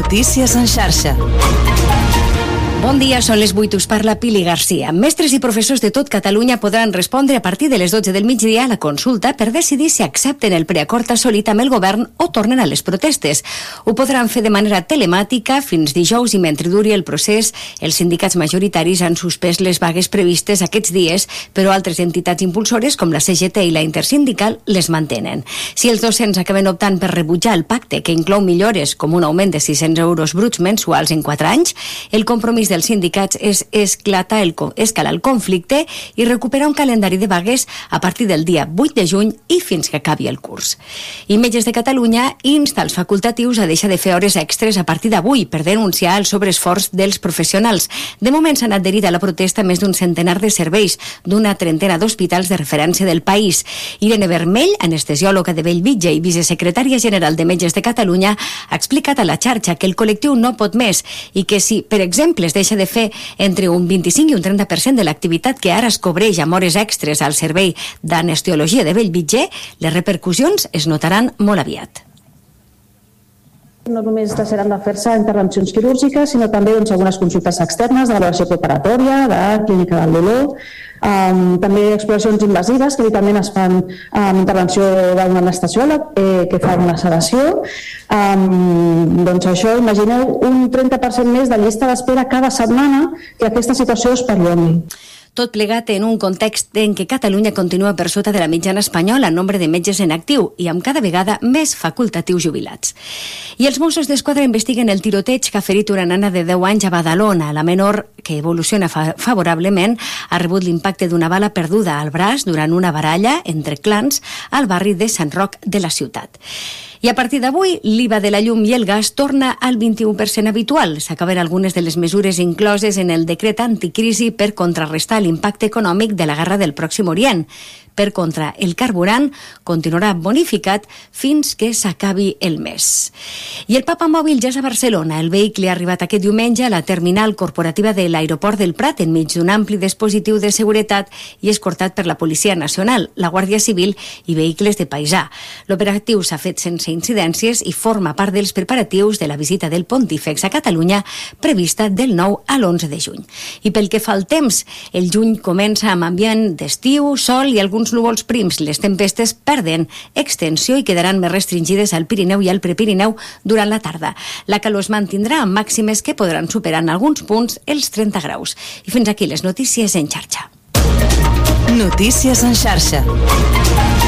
Notícies en xarxa. Bon dia, són les 8, us parla Pili Garcia. Mestres i professors de tot Catalunya podran respondre a partir de les 12 del migdia a la consulta per decidir si accepten el preacord assolit amb el govern o tornen a les protestes. Ho podran fer de manera telemàtica fins dijous i mentre duri el procés. Els sindicats majoritaris han suspès les vagues previstes aquests dies, però altres entitats impulsores com la CGT i la Intersindical les mantenen. Si els docents acaben optant per rebutjar el pacte, que inclou millores com un augment de 600 euros bruts mensuals en 4 anys, el compromís dels sindicats és escalar el conflicte i recuperar un calendari de vagues a partir del dia 8 de juny i fins que acabi el curs. I Metges de Catalunya insta els facultatius a deixar de fer hores extres a partir d'avui per denunciar el sobreesforç dels professionals. De moment s'han adherit a la protesta més d'un centenar de serveis d'una trentena d'hospitals de referència del país. Irene Vermell, anestesiòloga de Bellvitge i vicesecretària general de Metges de Catalunya, ha explicat a la xarxa que el col·lectiu no pot més i que si, per exemple, es deixa de fer entre un 25 i un 30% de l'activitat que ara es cobreix amb hores extres al servei d'anestesiologia de Bellvitge, les repercussions es notaran molt aviat. No només deixaran de fer-se intervencions quirúrgiques, sinó també algunes consultes externes de valoració preparatòria, de clínica del dolor, també exploracions invasives, que habitualment es fan amb intervenció d'un anestesiòleg que fa una sedació. Doncs això, imagineu, un 30% més de llista d'espera cada setmana que aquesta situació es perllongui. Tot plegat en un context en què Catalunya continua per sota de la mitjana espanyola en nombre de metges en actiu i amb cada vegada més facultatius jubilats. I els Mossos d'Esquadra investiguen el tiroteig que ha ferit una nena de 10 anys a Badalona. La menor, que evoluciona favorablement, ha rebut l'impacte d'una bala perduda al braç durant una baralla entre clans al barri de Sant Roc de la ciutat. I a partir d'avui, l'IVA de la llum i el gas torna al 21% habitual. S'acaben algunes de les mesures incloses en el decret anticrisi per contrarrestar l'impacte econòmic de la guerra del Pròxim Orient. Per contra, el carburant continuarà bonificat fins que s'acabi el mes. I el Papamòbil ja és a Barcelona. El vehicle ha arribat aquest diumenge a la terminal corporativa de l'aeroport del Prat enmig d'un ampli dispositiu de seguretat i escortat per la Policia Nacional, la Guàrdia Civil i vehicles de paisà. L'operatiu s'ha fet sense incidències i forma part dels preparatius de la visita del Pontífex a Catalunya prevista del 9 a l'11 de juny. I pel que fa al temps, el juny comença amb ambient d'estiu, sol i alguns núvols prims. Les tempestes perden extensió i quedaran més restringides al Pirineu i al Prepirineu durant la tarda. La calor es mantindrà amb màximes que podran superar en alguns punts els 30 graus. I fins aquí les notícies en xarxa. Notícies en xarxa.